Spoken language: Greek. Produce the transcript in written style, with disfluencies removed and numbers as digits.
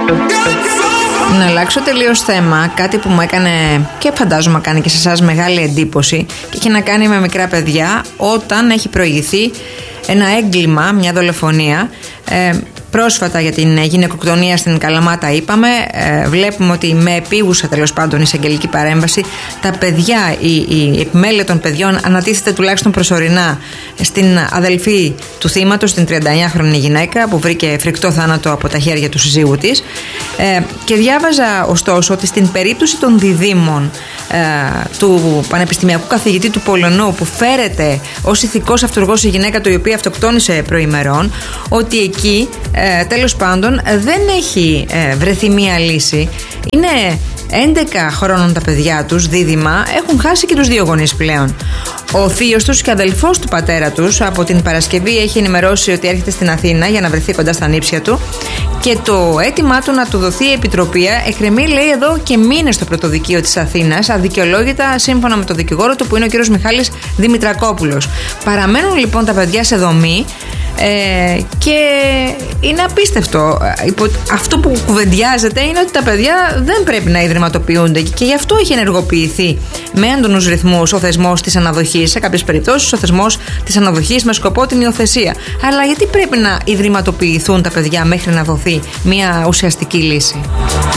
Να αλλάξω τελείως θέμα, κάτι που μου έκανε και φαντάζομαι κάνει και σε εσάς μεγάλη εντύπωση και έχει να κάνει με μικρά παιδιά όταν έχει προηγηθεί ένα έγκλημα, μια δολοφονία. Πρόσφατα για την γυναικοκτονία στην Καλαμάτα είπαμε, βλέπουμε ότι με επίγουσα τέλος πάντων εισαγγελική παρέμβαση τα παιδιά, η επιμέλεια των παιδιών ανατίθεται τουλάχιστον προσωρινά στην αδελφή του θύματος, την 39χρονη γυναίκα που βρήκε φρικτό θάνατο από τα χέρια του συζύγου της. Και διάβαζα ωστόσο ότι στην περίπτωση των διδήμων του πανεπιστημιακού καθηγητή του Πολωνού που φέρεται ως ηθικός αυτουργός η γυναίκα του η οποία αυτοκτόνησε προημερών, ότι εκεί τέλος πάντων δεν έχει βρεθεί μία λύση. Είναι 11 χρόνων τα παιδιά τους, δίδυμα, έχουν χάσει και τους δύο γονείς πλέον. Ο θείος τους και αδελφός του πατέρα τους από την Παρασκευή έχει ενημερώσει ότι έρχεται στην Αθήνα για να βρεθεί κοντά στα νήψια του και το αίτημά του να του δοθεί επιτροπία εκκρεμεί, λέει, εδώ και μήνες στο πρωτοδικείο της Αθήνας, αδικαιολόγητα σύμφωνα με τον δικηγόρο του που είναι ο κύριος Μιχάλης Δημητρακόπουλος. Παραμένουν λοιπόν τα παιδιά σε δομή και είναι απίστευτο. Αυτό που κουβεντιάζεται είναι ότι τα παιδιά δεν πρέπει να ιδρυματοποιούνται και γι' αυτό έχει ενεργοποιηθεί με έντονους ρυθμούς ο θεσμός της αναδοχής, σε κάποιες περιπτώσεις ο θεσμός της αναδοχής με σκοπό την υιοθεσία. Αλλά γιατί πρέπει να ιδρυματοποιηθούν τα παιδιά μέχρι να δοθεί μια ουσιαστική λύση?